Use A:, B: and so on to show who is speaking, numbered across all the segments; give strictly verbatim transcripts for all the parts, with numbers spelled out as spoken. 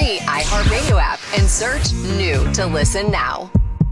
A: free iHeartRadio app and search New to listen now.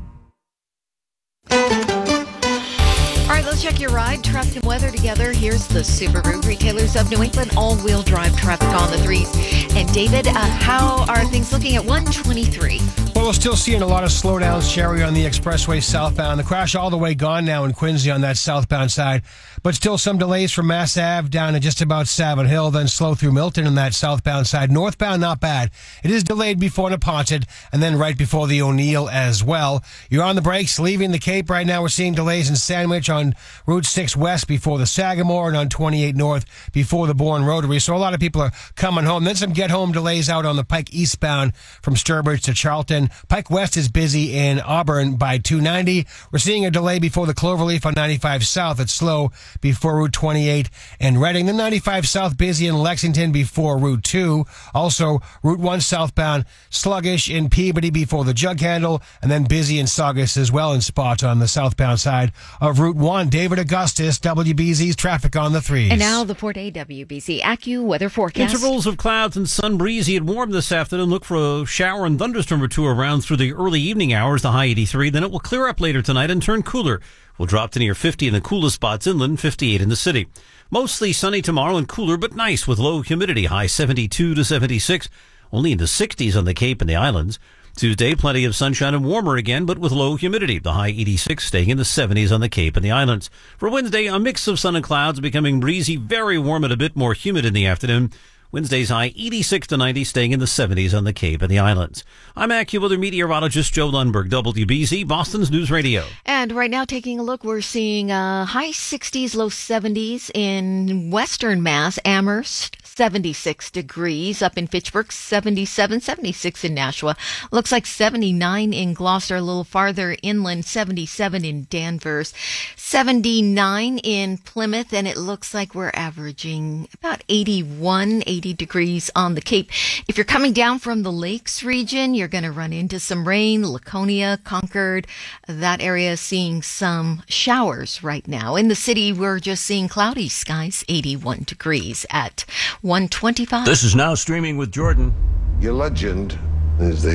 B: All right, let's check your ride, traffic, and weather together. Here's the Subaru Retailers of New England all-wheel drive traffic on the threes. And David, uh, how are things looking at one twenty-three?
C: Well, we're still seeing a lot of slowdowns, Sherry, on the expressway southbound. The crash all the way gone now in Quincy on that southbound side, but still some delays from Mass Ave down to just about Savin Hill, then slow through Milton on that southbound side. Northbound, not bad. It is delayed before Neponset and then right before the O'Neill as well. You're on the brakes leaving the Cape right now. We're seeing delays in Sandwich on Route six West before the Sagamore and on twenty-eight North before the Bourne Rotary. So a lot of people are coming home. Then some get-home delays out on the Pike eastbound from Sturbridge to Charlton. Pike West is busy in Auburn by two ninety. We're seeing a delay before the Cloverleaf on ninety-five South. It's slow before Route twenty-eight and Reading. The ninety-five South busy in Lexington before Route two. Also, Route one southbound sluggish in Peabody before the Jug Handle, and then busy in Saugus as well in spots on the southbound side of Route one. David Augustus, W B Z's traffic on the threes.
B: And now the Port A W B Z Accu weather forecast.
D: Intervals of clouds and sun, breezy and warm this afternoon. Look for a shower and thunderstorm or two around through the early evening hours, the high eighty-three. Then it will clear up later tonight and turn cooler. We'll drop to near fifty in the coolest spots inland, fifty-eight in the city. Mostly sunny tomorrow and cooler, but nice with low humidity, high seventy-two to seventy-six. Only in the sixties on the Cape and the islands. Tuesday, plenty of sunshine and warmer again, but with low humidity. The high eighty-six staying in the seventies on the Cape and the islands. For Wednesday, a mix of sun and clouds, becoming breezy, very warm and a bit more humid in the afternoon. Wednesday's high eighty-six to ninety, staying in the seventies on the Cape and the islands. I'm AccuWeather meteorologist Joe Lundberg, W B Z, Boston's News Radio.
B: And right now, taking a look, we're seeing uh, high sixties, low seventies in western Mass, Amherst, seventy-six degrees. Up in Fitchburg, seventy-seven, seventy-six in Nashua. Looks like seventy-nine in Gloucester, a little farther inland, seventy-seven in Danvers, seventy-nine in Plymouth, and it looks like we're averaging about eighty-one, eighty degrees on the Cape. If you're coming down from the Lakes region, you're going to run into some rain. Laconia, Concord, that area is seeing some showers right now. In the city, we're just seeing cloudy skies, eighty-one degrees at one twenty-five.
E: This is Now Streaming with Jordan.
F: Your legend is the